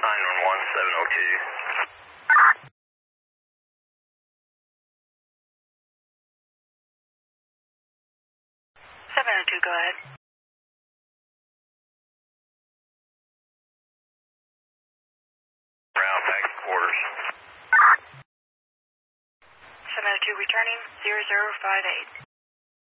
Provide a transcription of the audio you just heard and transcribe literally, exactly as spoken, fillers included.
nine one one seven oh two. seven oh two, go ahead. Round back to quarters. seven oh two returning, zero zero five eight.